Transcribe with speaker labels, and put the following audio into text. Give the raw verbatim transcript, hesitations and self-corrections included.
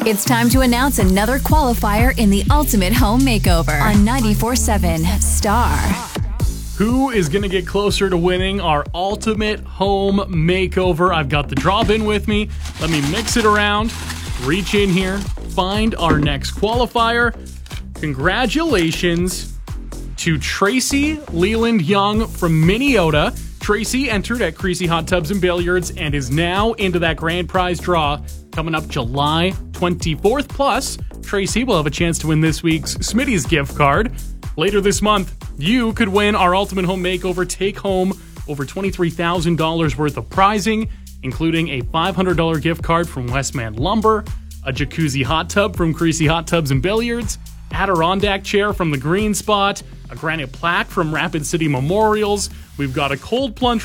Speaker 1: It's time to announce another qualifier in the Ultimate Home Makeover on ninety-four point seven Star.
Speaker 2: Who is going to get closer to winning our Ultimate Home Makeover? I've got the draw bin with me. Let me mix it around, reach in here, find our next qualifier. Congratulations to Tracy Leland Young from Minneota. Tracy entered at Creasy Hot Tubs and Billiards and is now into that grand prize draw coming up July twenty-fourth. Plus, Tracy will have a chance to win this week's Smitty's gift card. Later this month, you could win our Ultimate Home Makeover, take home over twenty-three thousand dollars worth of prizing, including a five hundred dollars gift card from Westman Lumber, a jacuzzi hot tub from Creasy Hot Tubs and Billiards, Adirondack chair from the Green Spot, a granite plaque from Rapid City Memorials. We've got a cold plunge